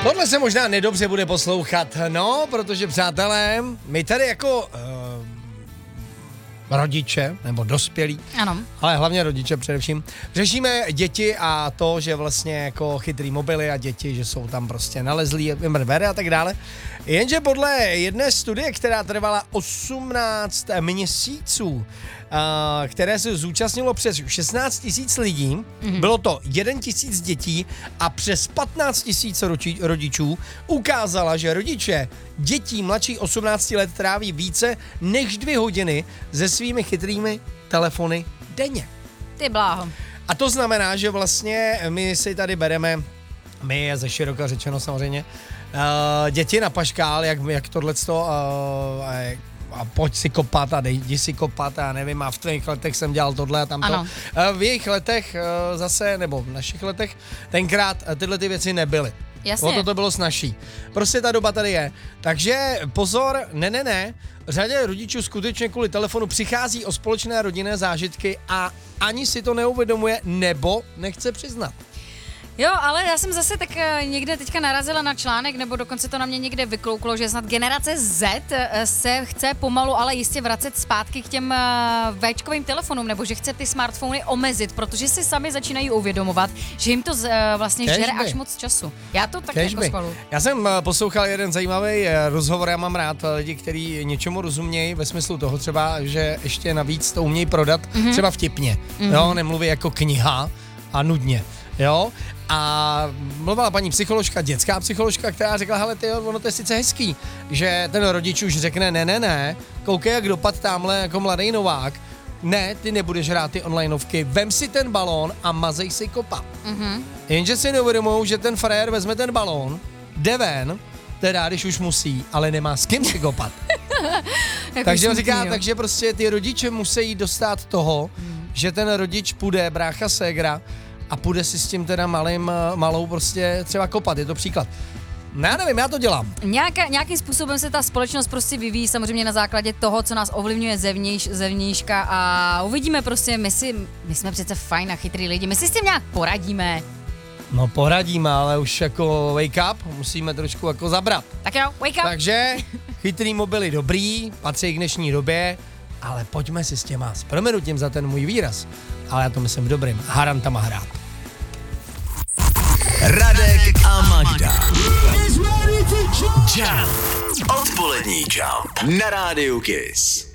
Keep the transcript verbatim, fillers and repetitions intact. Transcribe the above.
Tohle se možná nedobře bude poslouchat, no, protože přátelé, my tady jako uh, rodiče, nebo dospělí, ano, ale hlavně rodiče především, řešíme děti a to, že vlastně jako chytrý mobily a děti, že jsou tam prostě nalezlí, vymrbere a tak dále. Jenže podle jedné studie, která trvala osmnáct měsíců, Uh, které se zúčastnilo přes šestnáct tisíc lidí, mm-hmm. bylo to jeden tisíc dětí a přes patnáct tisíc rodičů, ukázala, že rodiče dětí mladší osmnácti let tráví více než dvě hodiny se svými chytrými telefony denně. Ty bláho. A to znamená, že vlastně my si tady bereme, my je ze široka řečeno samozřejmě, uh, děti na paškál, jak, jak tohleto uh, a pojď si kopat a dej, jdi si kopat a nevím, a v tvých letech jsem dělal tohle a tamto. Ano. V jejich letech zase, nebo v našich letech, tenkrát tyhle ty věci nebyly. Jasně. O to to bylo snazší. Prostě ta doba tady je. Takže pozor, ne, ne, ne, řadě rodičů skutečně kvůli telefonu přichází o společné rodinné zážitky a ani si to neuvědomuje nebo nechce přiznat. Jo, ale já jsem zase tak někde teďka narazila na článek, nebo dokonce to na mě někde vyklouklo, že snad generace Z se chce pomalu, ale jistě vracet zpátky k těm véčkovým telefonům, nebo že chce ty smartfony omezit, protože si sami začínají uvědomovat, že jim to vlastně Kežby. žere až moc času. Já to tak Kežby. jako schvaluju. Já jsem poslouchal jeden zajímavý rozhovor, já mám rád lidi, kteří něčemu rozumějí ve smyslu toho třeba, že ještě navíc to umějí prodat mm-hmm. třeba vtipně, mm-hmm. jo, nemluví jako kniha a nudně. Jo, a mluvila paní psycholožka, dětská psycholožka, která řekla, hele ty, ono to je sice hezký, že ten rodič už řekne, ne, ne, ne, koukej, jak dopad tamhle jako mladý Novák, ne, ty nebudeš hrát ty onlineovky, vem si ten balón a mazej si kopa. Mm-hmm. Jenže si neuvědomujou, že ten frajer vezme ten balón, jde ven, teda když už musí, ale nemá s kým si kopat. Takže on říká, takže prostě ty rodiče musí dostat toho, mm. že ten rodič půjde, brácha, ségra, a půjde si s tím teda malým, malou prostě třeba kopat, je to příklad. No já nevím, já to dělám. Nějaká, nějakým způsobem se ta společnost prostě vyvíjí samozřejmě na základě toho, co nás ovlivňuje zevnějš, zevnějška a uvidíme prostě, my, si, my jsme přece fajn a chytrý lidi, my si s tím nějak poradíme. No poradíme, ale už jako wake up, musíme trošku jako zabrat. Tak jo, wake up. Takže chytrý mobily dobrý, patří k dnešní době, ale pojďme si s těma, s proměnutím za ten můj výraz, ale já to myslím dobrým, harantama hrát. Radek a Magda. Jump. Odpolední Jump na rádiu Kiss.